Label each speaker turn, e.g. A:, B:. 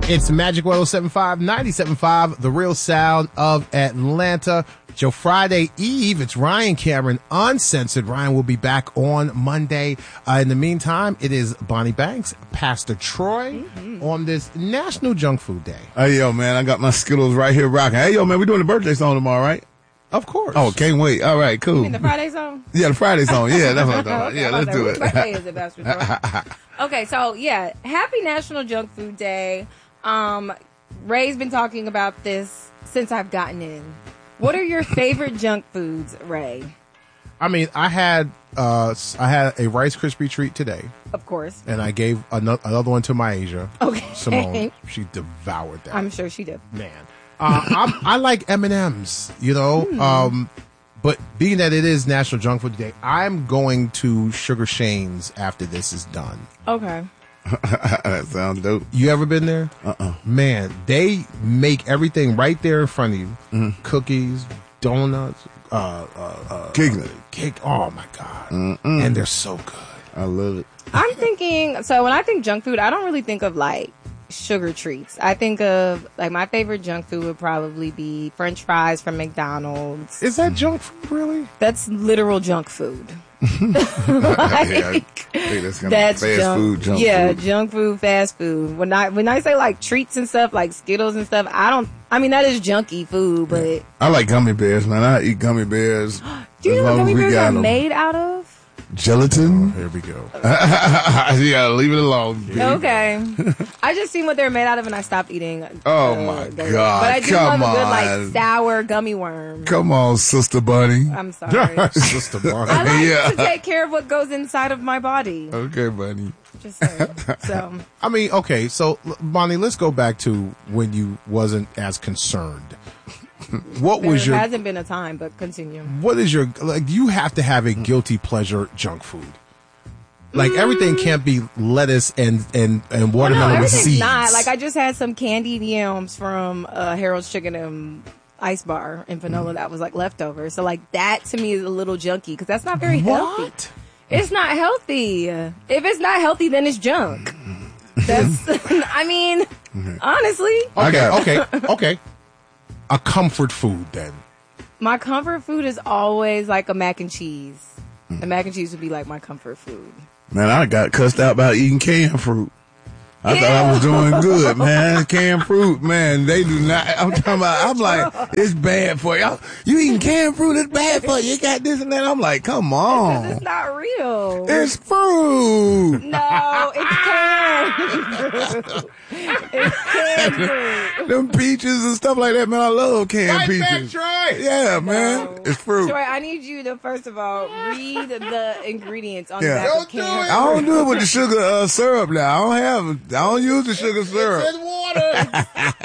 A: It's Magic 107.5, 97.5, the real sound of Atlanta. It's your Friday Eve. It's Ryan Cameron, Uncensored. Ryan will be back on Monday. In the meantime, it is Bonnie Banks, Pastor Troy, on this National Junk Food Day.
B: Hey, yo, man, I got my Skittles right here rocking. Hey, yo, man, we're doing the birthday song tomorrow, right?
A: Of course.
B: Oh, can't wait. All right, cool.
C: You mean the Friday song?
B: Yeah, the Friday song. Yeah, that's what I'm talking about.
C: Okay,
B: Yeah, let's do
C: Which birthday
B: it.
C: is it, Pastor Troy? Okay, so, yeah, happy National Junk Food Day. Ray's been talking about this since I've gotten in. What are your favorite junk foods, Ray?
A: I mean, I had a Rice Krispie treat today.
C: Of course.
A: And I gave another one to Myasia.
C: Okay.
A: Simone. She devoured that.
C: I'm sure she did.
A: Man. I like M&M's, you know. But being that it is National Junk Food Day, I'm going to Sugar Shane's after this is done.
C: Okay.
B: That sounds dope.
A: You ever been there? Man, they make everything right there in front of you. Cookies, donuts, cake. Oh my God. And they're so good.
B: I love it.
C: I'm thinking, so when I think junk food, I don't really think of like sugar treats. I think of like my favorite junk food would probably be French fries from McDonald's.
A: Is that junk food, really?
C: That's literal junk food.
B: I think that's kind of fast food, junk food.
C: Junk food, fast food. When I say like treats and stuff, like Skittles and stuff, I mean that is junky food, but
B: I like gummy bears, man. I eat gummy bears.
C: Do you know what gummy bears are made out of?
B: Gelatin.
A: Here we go.
B: Yeah, leave it alone. Baby.
C: Okay. I just seen what they're made out of and I stopped eating.
B: Oh my God.
C: But I do
B: Come
C: love a good
B: on.
C: like sour gummy worm.
B: Come on, Sister Bunny.
C: I'm sorry.
A: Sister Bunny.
C: I like to take care of what goes inside of my body.
B: Okay, Bunny.
C: Just saying. So
A: I mean, okay, so Bonnie, let's go back to when you wasn't as concerned. What was
C: there
A: your
C: hasn't been a time, but continue.
A: What is your like? You have to have a guilty pleasure junk food. Like everything can't be lettuce and watermelon with
C: everything's
A: seeds.
C: not. Like I just had some candied yams from Harold's Chicken and Ice Bar in Fanola that was like leftover. So like that to me is a little junky because that's not very healthy. It's not healthy. If it's not healthy, then it's junk. That's. I mean, honestly.
A: Okay. A comfort food, then.
C: My comfort food is always like a mac and cheese. The mac and cheese would be like my comfort food.
B: Man, I got cussed out about eating canned fruit. I thought I was doing good, man. Canned fruit, man, they do not. I'm like, it's bad for you. You eating canned fruit, it's bad for you. You got this and that. I'm like, come on.
C: It's not real.
B: It's fruit.
C: No, it's canned fruit. It's canned fruit.
B: Them peaches and stuff like that, man. I love canned
A: Right
B: peaches.
A: back, Troy.
B: Yeah, man.
C: No.
B: It's fruit.
C: Troy, I need you to, first of all, read the ingredients on the
B: Yeah.
C: back of canned
B: I don't do it with the sugar syrup now. I don't use the sugar syrup.
A: It's water.